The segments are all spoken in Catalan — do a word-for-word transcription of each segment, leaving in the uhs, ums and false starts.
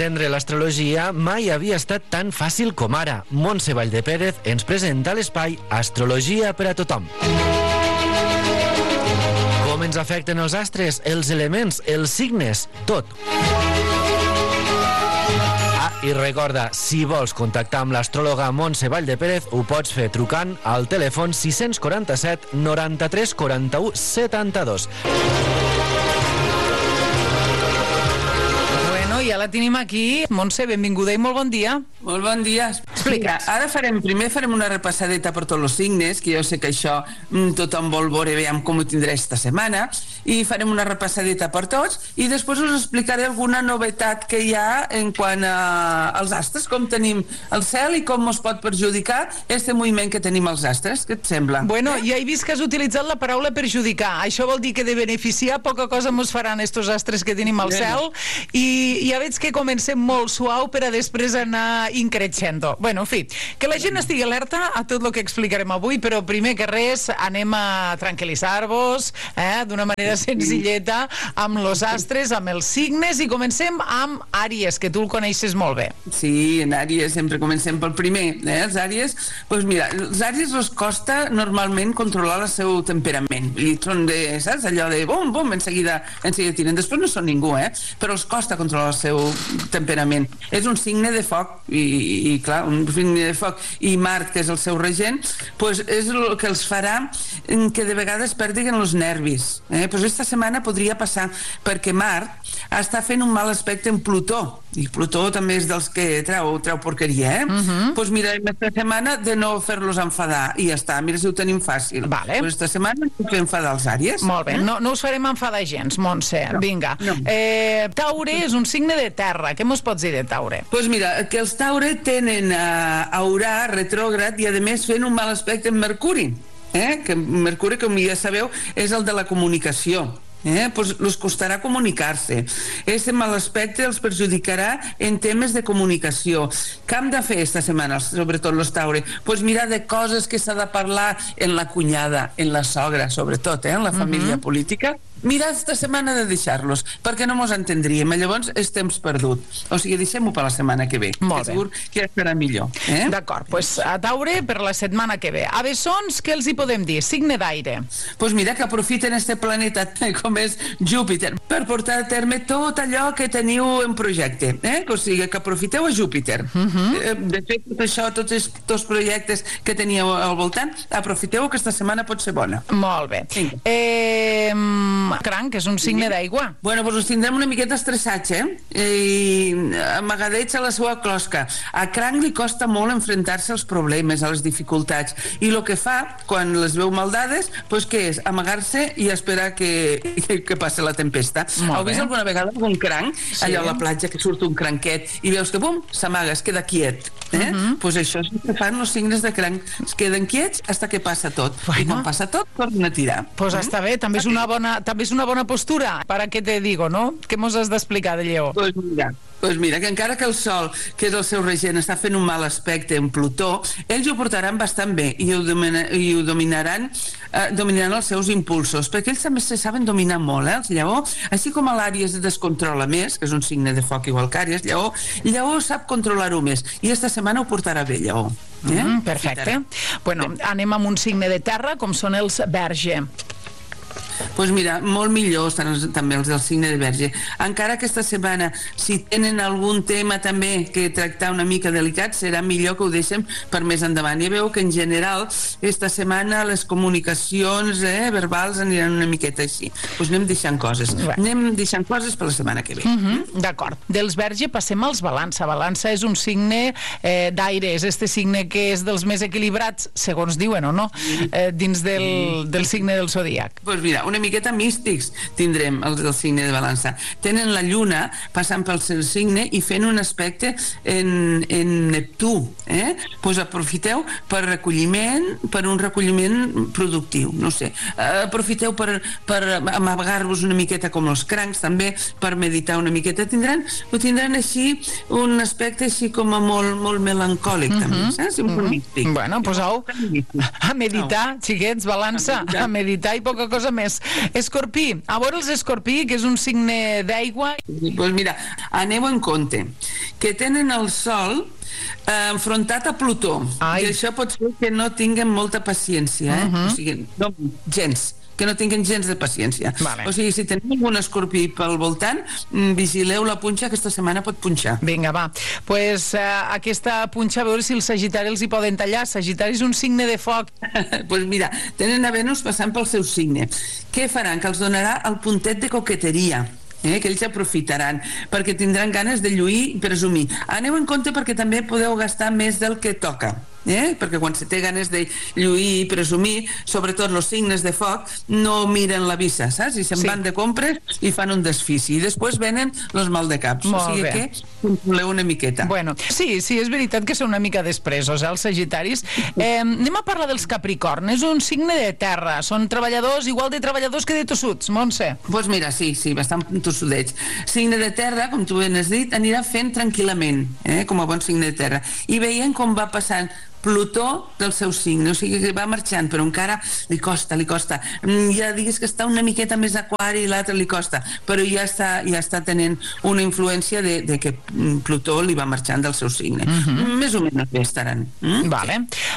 entendre l'astrologia mai havia estat tan fàcil com ara. Montse Valldepérez ens presenta l'espai Astrologia per a tothom. Com ens afecten els astres, els elements, els signes, tot. Ah, i recorda, si vols contactar amb l'astròloga Montse Valldepérez, ho pots fer trucant al telèfon sis quatre set noranta-tres quaranta-u setanta-dos. I ja la tenim aquí. Montse, benvinguda i molt bon dia. Molt bon dia. Explica'ns. Ara farem, primer farem una repassadeta per tots els signes, que jo sé que això tothom vol veure, veiem com ho tindrà esta setmana, i farem una repassadeta per tots, i després us explicaré alguna novetat que hi ha en quant a, als astres, com tenim el cel i com es pot perjudicar este moviment que tenim als astres. Què et sembla? Bueno, ja he vist que has utilitzat la paraula perjudicar. Això vol dir que de beneficiar poca cosa mos faran estos astres que tenim al cel, i ja veig que comencem molt suau per a després anar increixendo. Bueno, en fi, que la gent estigui alerta a tot el que explicarem avui, però primer que res anem a tranquil·litzar-vos eh, d'una manera senzilleta amb los astres, amb els signes, i comencem amb Àries, que tu el coneixes molt bé. Sí, en Àries sempre comencem pel primer. Eh? Els Àries, doncs mira, els Àries els costa normalment controlar el seu temperament. I són de, saps, allò de bum, bum, en seguida, en seguida tiren. Després no són ningú, eh? Però els costa controlar el seu temperament. És un signe de foc i, i clar, un signe de foc, i Mart, que és el seu regent, pues és el que els farà que de vegades perdin els nervis. Eh? Pues esta setmana podria passar perquè Mart està fent un mal aspecte en Plutó, i Plutó també és dels que treu, treu porqueria, eh? Uh-huh. Pues mira, esta setmana de no fer-los enfadar, i ja està, mira si ho tenim fàcil. Vale. Pues esta setmana no fer enfadar els Àries. Molt bé, eh? no, no us farem enfadar gens, Montse. No. Vinga. No. Eh, Taure és un signe de terra. Què mos pots dir de Taure? Pues mira, que els Taure tenen a aurar retrògrad i a més fent un mal aspecte en Mercuri, eh? Que Mercuri, com ja sabeu, és el de la comunicació. Eh? Pues los costarà comunicar-se. Este mal aspecte els perjudicarà en temes de comunicació. Què hem de fer esta setmana, sobretot los Taure? Pues mira, de coses que s'ha de parlar en la cunyada, en la sogra, sobretot, eh? En la família uh-huh. política. Mira, esta setmana de deixar-los, perquè no mos entendríem, llavors és temps perdut. O sigui, deixem-ho per la setmana que ve. Molt bé. Segur que ja serà millor. Eh? D'acord, doncs pues a Taure per la setmana que ve. A Bessons, què els hi podem dir? Signe d'aire. Doncs pues mira, que aprofiten este planeta com és Júpiter per portar a terme tot allò que teniu en projecte. Eh? O sigui, que aprofiteu a Júpiter. Uh-huh. De fet, tot això, tots els projectes que teníeu al voltant, aprofiteu que esta setmana pot ser bona. Molt bé. Sí. Eh... Cranc, que és un signe d'aigua. Bueno, doncs us tindrem una miqueta estressats, eh? I amagadets a la seva closca. A Cranc li costa molt enfrontar-se als problemes, a les dificultats. I el que fa, quan les veu maldades, doncs què és? Amagar-se i esperar que, que, que passi la tempesta. Heu vist alguna vegada un cranc? Sí. Allò a la platja, que surt un cranquet i veus que, bum, s'amaga, es queda quiet. Eh? Uh-huh. Pues això és el que fan els signes de cranc. Es queden quiets fins que passa tot. Bueno. I quan passa tot, tornen a tirar. Pues mm? està bé, també és una bona... També és una bona postura, para què te digo, no? Què mos has d'explicar de Lleó? Pues mira, pues mira, que encara que el Sol, que és el seu regent, està fent un mal aspecte en Plutó, ells ho portaran bastant bé i ho, domina, i ho dominaran, eh, dominaran els seus impulsos, perquè ells també se saben dominar molt, eh, els Lleó, així com l'Àries es descontrola més, que és un signe de foc igual que Àries, Lleó, Lleó sap controlar-ho més, i esta setmana ho portarà bé, Lleó. Eh? Mm, perfecte. Bueno, anem amb un signe de terra, com són els Verge. Doncs pues mira, molt millor estan els, també els del signe de Verge. Encara aquesta setmana, si tenen algun tema també que tractar una mica delicat, serà millor que ho deixem per més endavant. Ja veu que en general esta setmana les comunicacions eh, verbals aniran una miqueta així. Doncs pues anem deixant coses. Bé. Anem deixant coses per la setmana que ve. Uh -huh. D'acord. Dels Verge passem als Balança. Balança és un signe eh, d'aire, és este signe que és dels més equilibrats, segons diuen o no, eh, dins del, del signe del zodíac. Doncs pues mira, una miqueta místics tindrem els del signe de Balança. Tenen la lluna passant pel seu signe i fent un aspecte en, en Neptú. Eh? Pues aprofiteu per recolliment, per un recolliment productiu, no sé. Aprofiteu per, per amagar-vos una miqueta com els crancs, també, per meditar una miqueta. Tindran, ho tindran així, un aspecte així com a molt, molt melancòlic, uh-huh. també, saps? Un uh-huh. místic. Bueno, pues au, a meditar, xiquets, Balança, a meditar. a meditar i poca cosa més. Escorpí, a veure els Escorpí, que és un signe d'aigua. Doncs pues mira, aneu en compte, que tenen el Sol eh, enfrontat a Plutó. Ai. I això pot fer que no tinguin molta paciència, eh? Uh-huh. O sigui, no, gens que no tinguin gens de paciència. Vale. O sigui, si teniu algun escorpí pel voltant, vigileu la punxa, aquesta setmana pot punxar. Vinga, va. Pues uh, aquesta punxa, a veure si els Sagitari els hi poden tallar. Sagitari és un signe de foc. Pues mira, tenen a Venus passant pel seu signe. Què faran? Que els donarà el puntet de coqueteria. Eh, que ells aprofitaran perquè tindran ganes de lluir i presumir. Aneu en compte perquè també podeu gastar més del que toca. Eh? Perquè quan se té ganes de lluir i presumir, sobretot els signes de foc, no miren la vista, saps? I se'n Sí. van de compres i fan un desfici. I després venen els maldecaps. Molt o sigui bé. que controleu una miqueta. Bueno, sí, sí, és veritat que són una mica despresos, eh, els Sagitaris. Eh, anem a parlar dels Capricorn. És un signe de terra. Són treballadors, igual de treballadors que de tossuts, Montse. Doncs pues mira, sí, sí, bastant tossudets. Signe de terra, com tu ben has dit, anirà fent tranquil·lament, eh, com a bon signe de terra. I veient com va passant Plutó del seu signe, o sigui que va marxant, però encara li costa, li costa. Ja digues que està una miqueta més aquari i l'altre li costa, però ja està, ja està tenint una influència de, de que Plutó li va marxant del seu signe. Uh-huh. Més o menys bé estaran. Mm? Vale.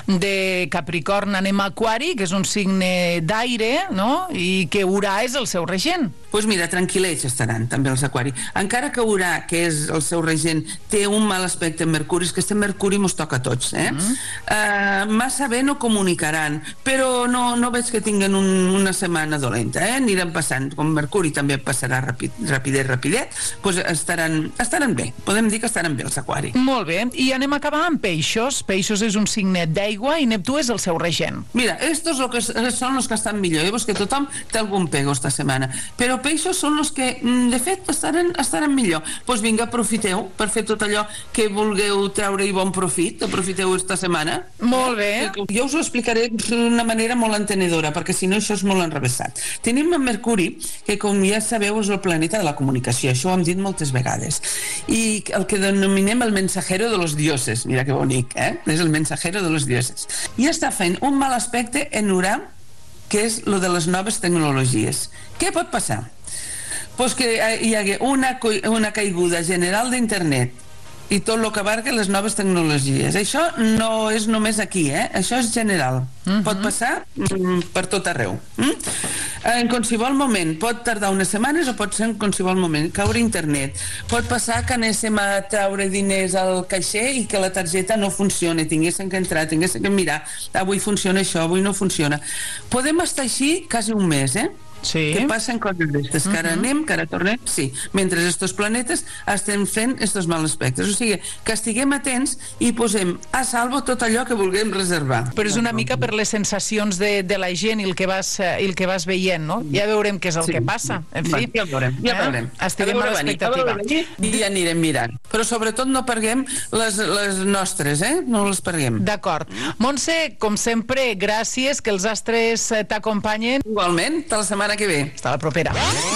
De Capricorn anem a Aquari, que és un signe d'aire, no? I que Urà és el seu regent. Doncs pues mira, tranquil·lets estaran també els Aquari. Encara que Urà, que és el seu regent, té un mal aspecte en Mercuri, és que este Mercuri mos toca a tots, eh? Mm. Uh, massa bé no comunicaran, però no, no veig que tinguen un, una setmana dolenta, eh? Aniran passant, com Mercuri també passarà rapid, rapidet, rapidet, doncs estaran, estaran bé, podem dir que estaran bé els Aquari. Molt bé, i anem a acabar amb Peixos. Peixos és un signe d'aigua i Neptú és el seu regent. Mira, estos lo que són els que estan millor, eh? Pues que tothom té algun pego esta setmana, però Peixos són els que, de fet, estaran, estaran millor. Doncs pues vinga, aprofiteu per fer tot allò que vulgueu treure-hi bon profit, aprofiteu esta setmana. Molt bé. Jo us ho explicaré d'una manera molt entenedora, perquè si no això és molt enrevessat. Tenim en Mercuri, que com ja sabeu és el planeta de la comunicació, això ho hem dit moltes vegades, i el que denominem el mensajero de los dioses, mira que bonic, eh? És el mensajero de los dioses. I està fent un mal aspecte en Urà, que és lo de les noves tecnologies. Què pot passar? Pues que hi hagué una, una caiguda general d'internet i tot el que abarca les noves tecnologies. Això no és només aquí, eh? Això és general. Uh-huh. Pot passar mm, per tot arreu. Mm? En qualsevol moment, pot tardar unes setmanes o pot ser en qualsevol moment, caure internet. Pot passar que anéssim a treure diners al caixer i que la targeta no funcioni, tinguéssim que entrar, tinguéssim que mirar, avui funciona això, avui no funciona. Podem estar així quasi un mes, eh? Sí. Que passen coses d'estes, que ara Uh-huh. anem, que ara tornem, sí, mentre estos planetes estem fent estos mal aspectes, o sigui, que estiguem atents i posem a salvo tot allò que vulguem reservar. Però és una mica per les sensacions de, de la gent i el que vas, eh, i el que vas veient, no? Ja veurem què és el Sí. que passa. En fi, Ja veurem, ja veurem. Eh? Estiguem a l'expectativa. I ja anirem mirant. Però sobretot no perguem les, les nostres, eh? No les perguem. D'acord. Montse, com sempre, gràcies, que els astres eh, t'acompanyen. Igualment, tota la setmana que ve. Hasta la propera.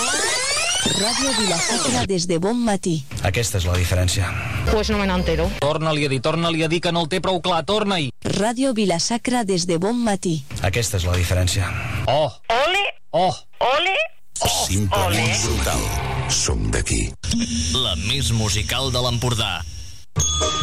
Ràdio Vila-sacra des de bon matí. Aquesta és la diferència. Pues no me n'entero. Torna-li a dir, torna-li a dir que no el té prou clar, torna-hi. Ràdio Vila-sacra des de bon matí. Aquesta és la diferència. Oh, Ole, oh. ole. Simplement brutal. Som d'aquí. La més musical de l'Empordà.